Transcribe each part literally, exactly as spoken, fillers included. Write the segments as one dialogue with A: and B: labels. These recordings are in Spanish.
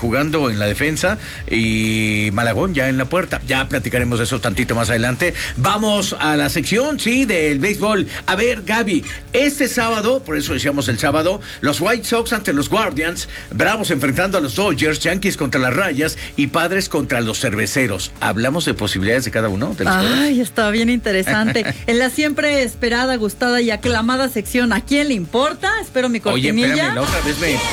A: jugando en la defensa y Malagón ya en la puerta. Ya platicaremos de eso tantito más adelante. Vamos a la sección, sí, del béisbol. A ver, Gaby, este sábado, por eso decíamos el sábado, los White Sox ante los Guardians, Bravos enfrentando a los Dodgers, Yankees contra las Rayas y Padres contra los Cerveceros. ¿Hablamos de posibilidades de cada uno de los
B: Ay, está bien interesante. En la siempre esperada, gustada y aclamada sección, ¿a quién le importa? Espero mi cortinilla.
A: Oye, espérame, la otra vez me...
B: Eso,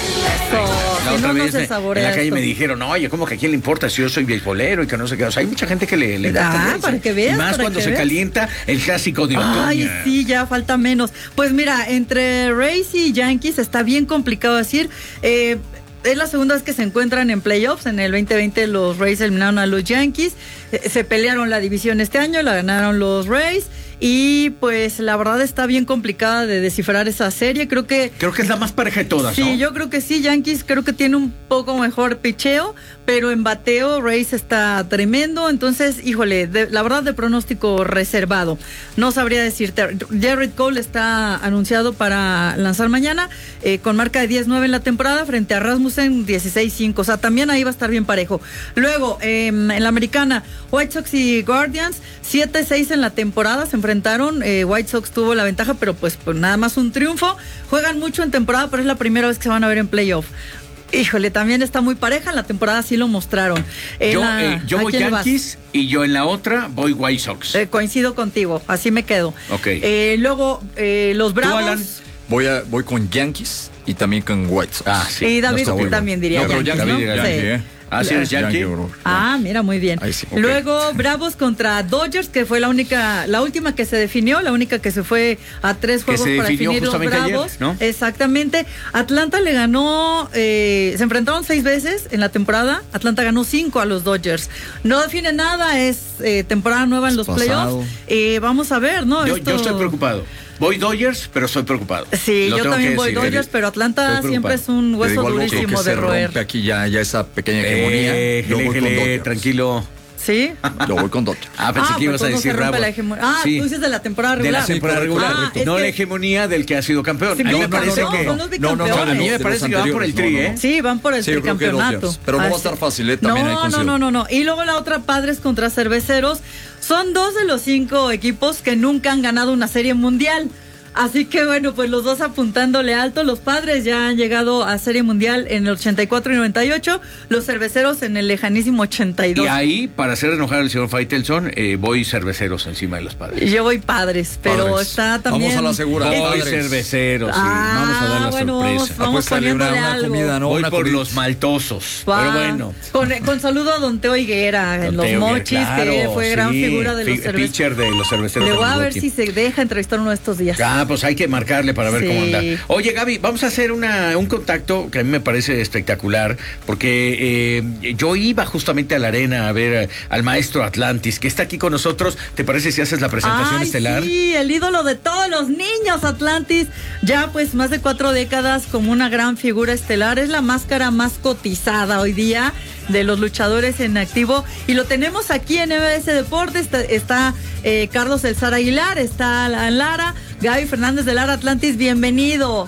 A: la
B: si
A: otra
B: no, no
A: vez
B: se
A: me,
B: saborea
A: en la calle
B: esto.
A: me dijeron, oye, ¿cómo que a quién le importa si yo soy beisbolero y que no sé qué? O sea, hay mucha gente que le, le encanta.
B: Ah, para que veas,
A: y más
B: para
A: cuando
B: que
A: se
B: veas.
A: calienta el clásico de otoño.
B: Ay, sí, ya falta menos. Pues mira, entre Rays y Yankees está bien complicado decir. Eh, es la segunda vez que se encuentran en playoffs. En el veinte veinte los Rays eliminaron a los Yankees. Eh, se pelearon la división este año, la ganaron los Rays. Y pues la verdad está bien complicada de descifrar esa serie. Creo que...
A: Creo que es la más pareja de todas,
B: Sí,
A: ¿no?
B: yo creo que sí. Yankees creo que tiene un poco mejor picheo, pero en bateo Rays está tremendo. Entonces, híjole, de, la verdad de pronóstico reservado. No sabría decirte. Gerrit Cole está anunciado para lanzar mañana eh, con marca de diez nueve en la temporada frente a Rasmussen dieciséis cinco. O sea, también ahí va a estar bien parejo. Luego, eh, en la americana, White Sox y Guardians, siete seis en la temporada. Se enfrentaron. Eh, White Sox tuvo la ventaja, pero pues, pues nada más un triunfo. Juegan mucho en temporada, pero es la primera vez que se van a ver en playoff. Híjole, también está muy pareja. En la temporada sí lo mostraron. En
A: Yo,
B: la,
A: eh, yo
B: ¿a
A: voy
B: quién le vas?
A: Yankees y yo en la otra voy White Sox.
B: Eh, coincido contigo, así me quedo.
A: Ok.
B: Eh, luego, eh, los Bravos.
A: Alan?
C: Voy, a, voy con Yankees y también con White Sox.
A: Ah, sí.
B: Y David
C: No está muy
B: también
C: bueno.
B: diría
C: No, pero
B: Yankees,
C: Yankee,
B: ¿no?
C: Yankee,
B: Sí.
C: ¿eh?
A: Ah, sí, eres Yankee.
C: Yankee, bro.
B: Ah, mira, muy bien.
C: Ahí sí, ok.
B: Luego, Bravos contra Dodgers, que fue la única, la última que se definió, la única que se fue a tres
A: Que
B: juegos
A: se
B: para
A: definió
B: definir los
A: justamente ayer,
B: Bravos.
A: ¿no?
B: Exactamente. Atlanta le ganó, eh, se enfrentaron seis veces en la temporada. Atlanta ganó cinco a los Dodgers. No define nada, es eh, temporada nueva en los
C: Pasado.
B: playoffs. Eh, vamos a ver, ¿no?
A: Yo,
B: Esto-
A: yo estoy preocupado. Voy Dodgers, pero estoy preocupado.
B: Sí,
A: Lo
B: yo
A: tengo
B: también
A: que
B: voy
A: decir.
B: Dodgers, pero Atlanta
A: Estoy
B: siempre es
A: preocupado.
B: un
C: Te
B: hueso
C: digo algo que
B: durísimo
C: se
B: de roer.
C: rompe aquí ya, ya esa pequeña hegemonía.
A: Eh,
C: Yo
A: jele,
C: voy con
A: jele,
C: Dodgers.
A: tranquilo.
B: ¿Sí?
C: Yo voy con Dodgers.
A: Ah, pensé
B: Ah,
A: que ibas
B: pues
A: a
B: no
A: decir
B: se rompe
A: Bravos.
B: la hegemonía. Ah,
A: Sí.
B: tú dices de la temporada
A: De
B: regular.
A: la temporada
C: Sí,
A: regular,
B: correcto. Ah, es
A: no
B: que-
A: la hegemonía del que ha sido campeón.
B: Sí,
A: a mí
B: no,
A: me
B: no,
A: parece
B: no,
A: que
B: son los
C: No, no, no,
B: bicampeones.
A: a mí me
C: de
A: parece
C: los
A: que va por el
C: anteriores,
A: tri,
C: no,
A: ¿eh?
C: no.
B: Sí, van por el
C: Sí, yo creo que
B: tricampeonato.
C: Dodgers, pero no va a
B: Así-
C: estar fácil, ¿eh? También hay
B: No, no,
C: coincido.
B: no, no, no. Y luego la otra, Padres contra Cerveceros. Son dos de los cinco equipos que nunca han ganado una serie mundial. Así que bueno, pues los dos apuntándole alto. Los Padres ya han llegado a Serie Mundial en el ochenta y cuatro y noventa y ocho. Los Cerveceros en el lejanísimo ochenta y dos.
A: Y ahí, para hacer enojar al señor Faitelson, eh, voy Cerveceros encima de los Padres.
B: Yo voy Padres, pero
C: Padres.
B: está también...
C: Vamos a la segura.
A: Voy
C: Padres.
A: Cerveceros, sí.
B: Ah,
A: Vamos a dar la
B: bueno,
A: sorpresa.
B: vamos
C: Apuéstale una,
B: poniéndole
C: una
B: algo.
C: comida, ¿no?
A: Voy
C: Una
A: por
C: comida.
A: los maltosos.
B: Va.
A: Pero bueno.
B: Con, con saludo a Don Teo Higuera en
A: Don
B: los
A: Teo,
B: Mochis,
A: claro,
B: que fue gran
A: sí.
B: figura de los
A: Fi-
B: cerveceros.
A: Pitcher de los cerveceros.
B: Le voy
A: de
B: a ver
A: Milwaukee.
B: si se deja entrevistar uno de estos días.
A: Ah, pues hay que marcarle para ver
B: Sí.
A: cómo anda. Oye, Gaby, vamos a hacer una, un contacto que a mí me parece espectacular, porque eh, yo iba justamente a la arena a ver al maestro Atlantis, que está aquí con nosotros. ¿Te parece si haces la presentación
B: Ay,
A: estelar?
B: sí, el ídolo de todos los niños, Atlantis. Ya pues más de cuatro décadas como una gran figura estelar. Es la máscara más cotizada hoy día de los luchadores en activo. Y lo tenemos aquí en M B S Deportes. Está, está eh, Carlos El Zar Aguilar, está Alan Lara, Gaby Fernández de Lara. Atlantis, bienvenido.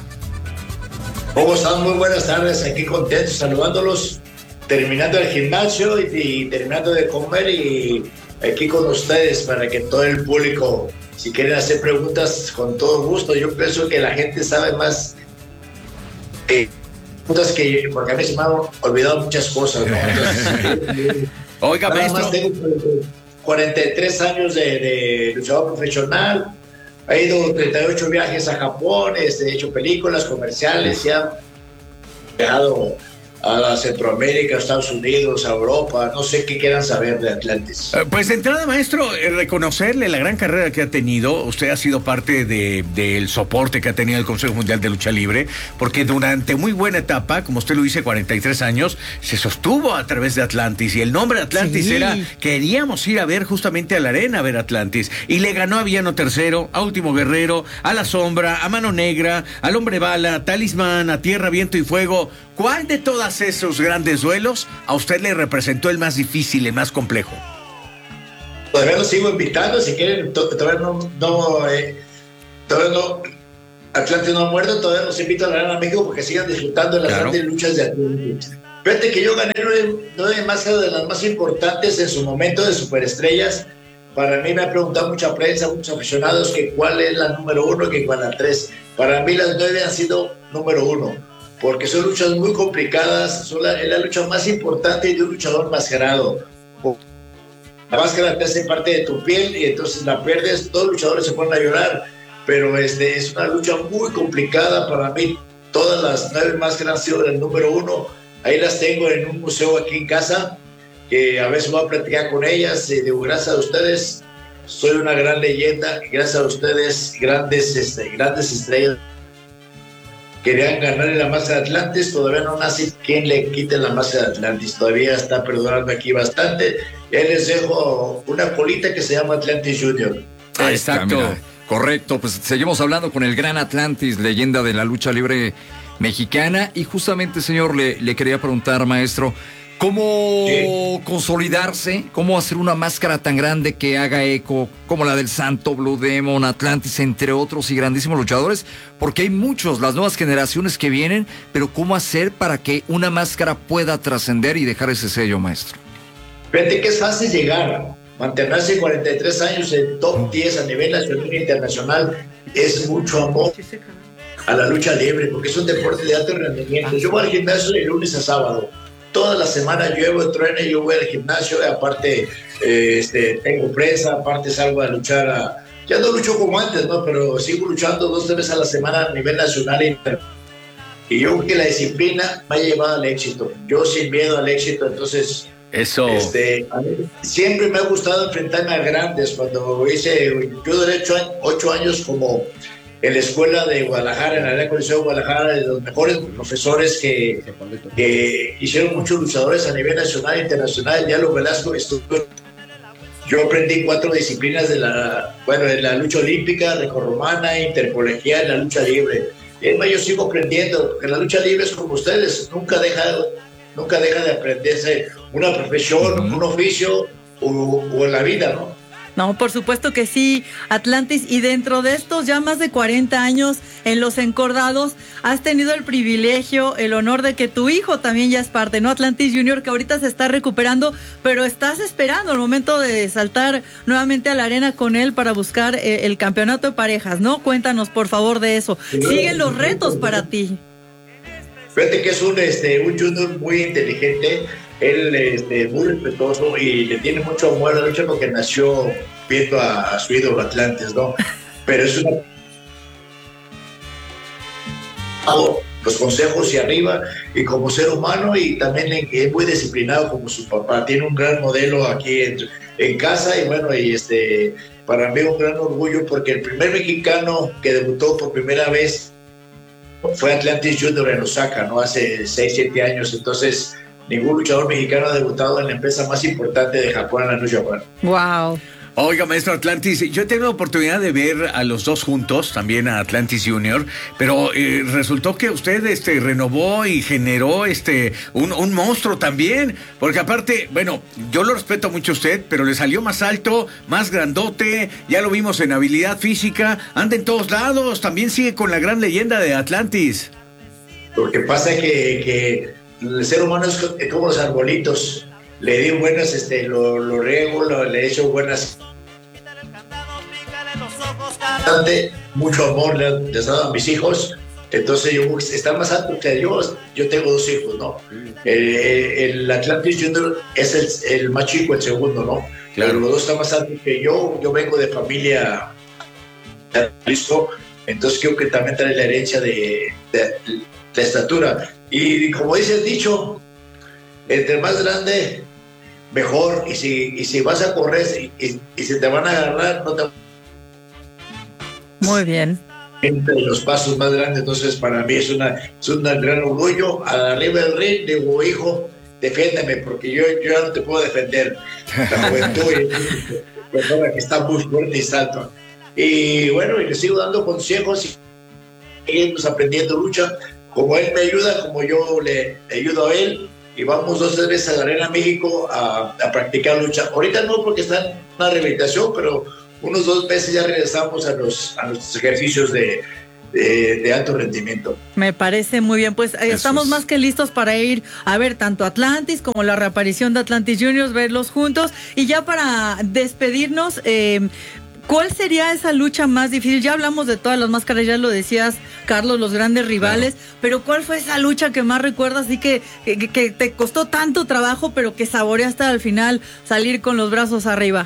D: ¿Cómo están? Muy buenas tardes, aquí contentos, saludándolos, terminando el gimnasio y, y terminando de comer y aquí con ustedes para que todo el público, si quieren hacer preguntas, con todo gusto. Yo pienso que la gente sabe más eh, preguntas que, porque a mí se me han olvidado muchas cosas, ¿no? Entonces,
A: Oiga,
D: nada
A: maestro.
D: más tengo cuarenta y tres años de, de luchador profesional. He ido treinta y ocho viajes a Japón, este, he hecho películas comerciales, ya he viajado a Centroamérica, a Estados Unidos, a Europa. No sé qué quieran saber de Atlantis.
A: Eh, Pues de entrada, maestro, eh, reconocerle la gran carrera que ha tenido. Usted ha sido parte de, del soporte que ha tenido el Consejo Mundial de Lucha Libre, porque durante muy buena etapa, como usted lo dice, cuarenta y tres años, se sostuvo a través de Atlantis, y el nombre Atlantis
B: Sí.
A: era, queríamos ir a ver justamente a la arena a ver Atlantis, y le ganó a Villano Tercero, a Último Guerrero, a La Sombra, a Mano Negra, al Hombre Bala, a Talismán, a Tierra, Viento y Fuego. ¿Cuál de todos esos grandes duelos a usted le representó el más difícil, el más complejo?
D: Todavía los sigo invitando, si quieren, to- todavía no, no, eh, todavía no, Atlantis no ha muerto, todavía los invito a la Arena México porque sigan disfrutando de las
A: Claro.
D: grandes luchas de Atlantis. Fíjate que yo gané nueve, nueve máscaras de las más importantes en su momento de superestrellas. Para mí me ha preguntado mucha prensa, muchos aficionados que cuál es la número uno y que cuál es la tres. Para mí las nueve han sido número uno, porque son luchas muy complicadas, son la, es la lucha más importante de un luchador mascarado. La máscara te hace parte de tu piel y entonces la pierdes, todos los luchadores se ponen a llorar, pero este, es una lucha muy complicada. Para mí todas las nueve máscaras han sido el número uno. Ahí las tengo en un museo aquí en casa, que a veces voy a platicar con ellas y digo, gracias a ustedes soy una gran leyenda, gracias a ustedes grandes, este, grandes estrellas querían ganar en la máscara de Atlantis. Todavía no nace quien le quite la máscara de Atlantis, todavía está perdonando aquí bastante. Ya les dejo una colita que se llama Atlantis Junior.
C: Ah, exacto, mira, correcto, pues seguimos hablando con el gran Atlantis, leyenda de la lucha libre mexicana, y justamente, señor, le, le quería preguntar, maestro, ¿cómo sí. consolidarse? ¿Cómo hacer una máscara tan grande que haga eco como la del Santo, Blue Demon, Atlantis, entre otros y grandísimos luchadores? Porque hay muchos, las nuevas generaciones que vienen, pero ¿cómo hacer para que una máscara pueda trascender y dejar ese sello, maestro?
D: Fíjate que es fácil llegar, mantenerse cuarenta y tres años en top diez a nivel nacional e internacional, es mucho amor a la lucha libre, porque es un deporte de alto rendimiento. Yo voy al gimnasio de lunes a sábado. Toda la semana lluevo, entreno, yo voy al gimnasio, aparte eh, este, tengo presa, aparte salgo a luchar, a, ya no lucho como antes, ¿no? Pero sigo luchando dos veces a la semana a nivel nacional e internacional. Y yo creo que la disciplina me ha llevado al éxito. Yo sin miedo al éxito, entonces...
A: Eso.
D: Este, a mí siempre me ha gustado enfrentarme a grandes. Cuando hice, yo duré ocho, ocho años como... en la escuela de Guadalajara, en la Arena Coliseo de Guadalajara, de los mejores profesores que, que hicieron muchos luchadores a nivel nacional e internacional. Diálogo Velasco estuvo. Yo aprendí cuatro disciplinas de la, bueno, de la lucha olímpica, grecorromana, intercolegial, la lucha libre. Es más, yo sigo aprendiendo, porque la lucha libre es como ustedes, nunca deja, nunca deja de aprenderse una profesión, uh-huh. un oficio o, o en la vida, ¿no?
B: No, por supuesto que sí, Atlantis. Y dentro de estos ya más de cuarenta años en Los Encordados, has tenido el privilegio, el honor de que tu hijo también ya es parte, ¿no? Atlantis Junior, que ahorita se está recuperando, pero estás esperando el momento de saltar nuevamente a la arena con él para buscar eh, el campeonato de parejas, ¿no? Cuéntanos, por favor, de eso. Siguen los retos para ti.
D: Fíjate que es un, este, un junior muy inteligente. Él es este, muy respetuoso y le tiene mucho amor a la lucha porque nació viendo a, a su ídolo Atlantis, ¿no? Pero es una... los consejos y arriba, y como ser humano, y también es muy disciplinado como su papá. Tiene un gran modelo aquí en, en casa, y bueno, y este, para mí un gran orgullo porque el primer mexicano que debutó por primera vez fue Atlantis Junior en Osaka, ¿no? Hace seis, siete años. Entonces, ningún luchador mexicano ha debutado en la empresa más importante de Japón, en la New Japan.
B: Wow.
A: Oiga, maestro Atlantis, yo he tenido la oportunidad de ver a los dos juntos, también a Atlantis Junior, pero eh, resultó que usted este, renovó y generó este un, un monstruo también, porque aparte, bueno, yo lo respeto mucho a usted, pero le salió más alto, más grandote, ya lo vimos en habilidad física, anda en todos lados, también sigue con la gran leyenda de Atlantis.
D: Lo que pasa es que, que el ser humano es como los arbolitos. Le di buenas, este, lo, lo riego, lo, le he hecho buenas. Mucho amor les he dado a mis hijos. Entonces, yo, está más alto que yo. Yo tengo dos hijos, ¿no? Eh, el Atlantis Junior es el, el más chico, el segundo, ¿no? Claro. Pero los dos están más altos que yo. Yo vengo de familia listo. Entonces, creo que también trae la herencia de, de, de estatura. Y como dice el dicho, entre más grande, mejor. Y si, y si vas a correr y, y, y si te van a agarrar, no te...
B: Muy bien.
D: Entre los pasos más grandes. Entonces, para mí es, una, es un gran orgullo. Arriba del ring, digo, hijo, defiéndeme, porque yo, yo ya no te puedo defender. La juventud persona que está muy fuerte y salto. Y bueno, y le sigo dando consejos y seguimos aprendiendo lucha. Como él me ayuda, como yo le ayudo a él. Y vamos dos tres veces a la Arena México a, a practicar lucha. Ahorita no, porque está en una rehabilitación, pero unos dos meses ya regresamos a los, a los ejercicios de, de, de alto rendimiento.
B: Me parece muy bien, pues eh, estamos
A: es.
B: más que listos para ir a ver tanto Atlantis como la reaparición de Atlantis Juniors, verlos juntos. Y ya para despedirnos, eh, ¿cuál sería esa lucha más difícil? Ya hablamos de todas las máscaras, ya lo decías, Carlos, los grandes rivales, claro. Pero ¿cuál fue esa lucha que más recuerdas y que, que, que te costó tanto trabajo, pero que saboreaste al final salir con los brazos arriba?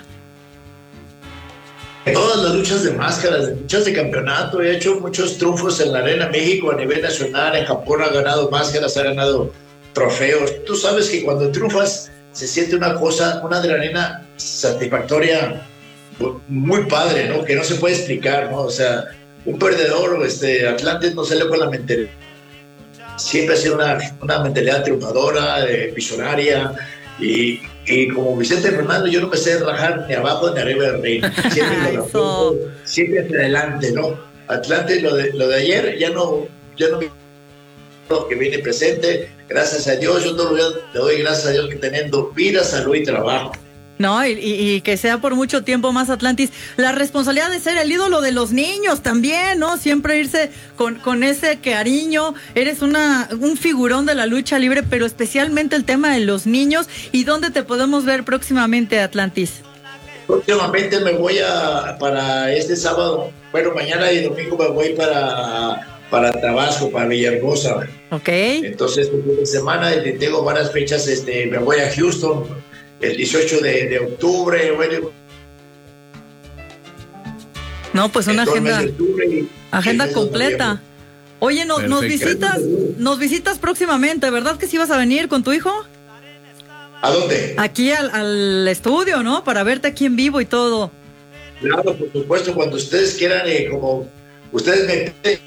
D: Todas las luchas de máscaras, luchas de campeonato, he hecho muchos triunfos en la Arena México a nivel nacional, en Japón ha ganado máscaras, ha ganado trofeos. Tú sabes que cuando triunfas se siente una cosa, una adrenalina satisfactoria muy padre, ¿no? Que no se puede explicar, ¿no? O sea, un perdedor, este, Atlantis no salió con la mentalidad. Siempre ha sido una, una mentalidad triunfadora, eh, visionaria. Y, y como Vicente Fernández, yo no me sé rajar ni abajo ni arriba del reino. Siempre, lo siempre hacia adelante, ¿no? Atlantis, lo de, lo de ayer, ya no, ya no lo que viene presente. Gracias a Dios, yo no le doy gracias a Dios que teniendo vida, salud y trabajo.
B: No, y, y, y que sea por mucho tiempo más Atlantis. La responsabilidad de ser el ídolo de los niños también, ¿no? Siempre irse con, con ese cariño. Eres una un figurón de la lucha libre, pero especialmente el tema de los niños. ¿Y dónde te podemos ver próximamente, Atlantis?
D: Próximamente me voy a, para este sábado, bueno, mañana y domingo me voy para, para Tabasco, para Villahermosa.
B: Ok.
D: Entonces, este fin de semana tengo varias fechas, este, me voy a Houston el dieciocho de, de octubre, bueno.
B: No, pues una agenda, y, agenda completa. Oye, no, nos visitas, nos visitas próximamente, ¿verdad que sí vas a venir con tu hijo?
D: ¿A dónde?
B: Aquí al, al estudio, ¿no? Para verte aquí en vivo y todo.
D: Claro, por supuesto, cuando ustedes quieran, eh, como ustedes me...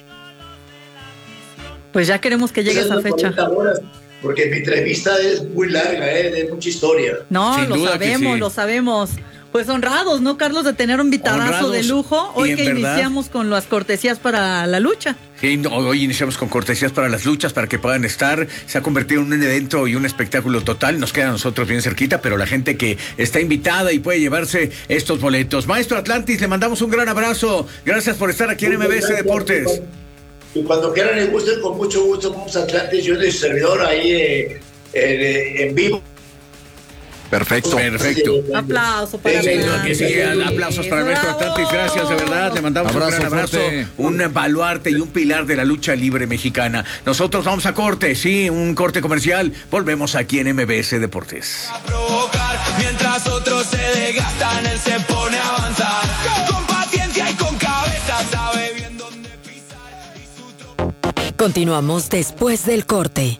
B: Pues ya queremos que llegue esa fecha.
D: Horas. Porque mi entrevista es muy larga, ¿eh? De mucha historia.
B: No, Sin lo sabemos, sí. lo sabemos. Pues honrados, ¿no, Carlos? De tener un invitadazo de lujo. Hoy que verdad, iniciamos con las cortesías para la lucha.
A: Sí, hoy iniciamos con cortesías para las luchas, para que puedan estar. Se ha convertido en un evento y un espectáculo total. Nos queda a nosotros bien cerquita, pero la gente que está invitada y puede llevarse estos boletos. Maestro Atlantis, le mandamos un gran abrazo. Gracias por estar aquí en M B S Deportes.
D: Y cuando quieran y gusten, con mucho gusto, vamos a Atlantis, yo soy servidor ahí eh, eh, en vivo.
C: Perfecto.
A: Perfecto.
B: Aplauso para
A: sí, que sí, aplausos para nuestro Atlantis, gracias, de verdad. Le mandamos abrazo, un gran abrazo, fuerte. Un baluarte y un pilar de la lucha libre mexicana. Nosotros vamos a corte, sí, un corte comercial. Volvemos aquí en M B S Deportes.
E: A provocar, mientras otros se desgastan, él se pone a avanzar. Con paciencia y con cabeza, sabe bien dónde pisar. Y su...
F: Continuamos después del corte.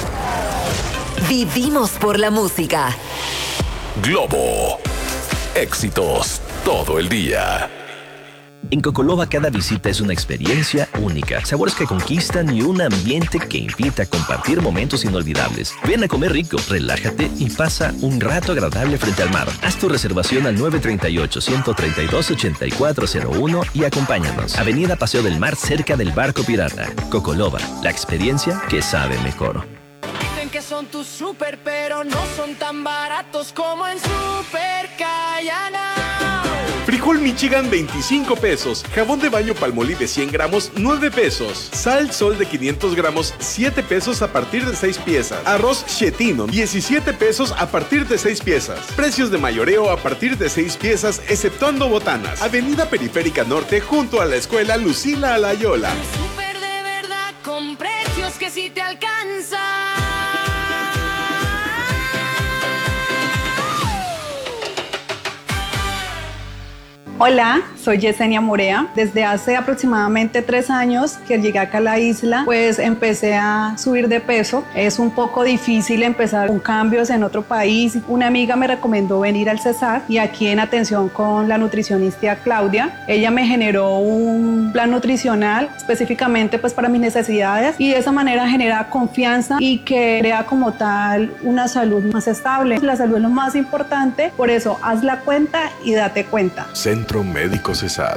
F: Vivimos por la música.
G: Globo. Éxitos todo el día.
H: En Cocoloba cada visita es una experiencia única, sabores que conquistan y un ambiente que invita a compartir momentos inolvidables. Ven a comer rico, relájate y pasa un rato agradable frente al mar. Haz tu reservación al nueve tres ocho, uno tres dos, ocho cuatro cero uno y acompáñanos. Avenida Paseo del Mar, cerca del Barco Pirata. Cocoloba, la experiencia que sabe mejor.
I: Que son tus super, pero no son tan baratos como en Super Cayana.
J: Frijol Michigan veinticinco pesos, jabón de baño Palmolive cien gramos nueve pesos, sal Sol de quinientos gramos siete pesos a partir de seis piezas, arroz Chetino diecisiete pesos a partir de seis piezas, precios de mayoreo a partir de seis piezas exceptuando botanas, Avenida Periférica Norte junto a la escuela Lucila Alayola.
I: Super de verdad con precios que sí te alcanzan.
K: Hola, soy Yesenia Morea. Desde hace aproximadamente tres años que llegué acá a la isla, pues empecé a subir de peso. Es un poco difícil empezar con cambios en otro país. Una amiga me recomendó venir al Cesar y aquí en atención con la nutricionista Claudia. Ella me generó un plan nutricional específicamente pues para mis necesidades y de esa manera genera confianza y que crea como tal una salud más estable. La salud es lo más importante, por eso haz la cuenta y date cuenta.
G: Centro Médico CESAT.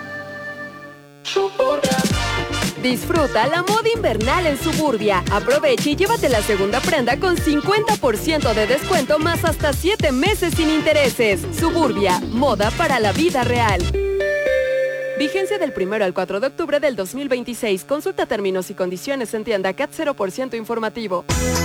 F: Disfruta la moda invernal en Suburbia. Aprovecha y llévate la segunda prenda con cincuenta por ciento de descuento más hasta siete meses sin intereses. Suburbia, moda para la vida real. Vigencia del primero al cuatro de octubre del dos mil veintiséis. Consulta términos y condiciones en tienda C A T cero por ciento informativo.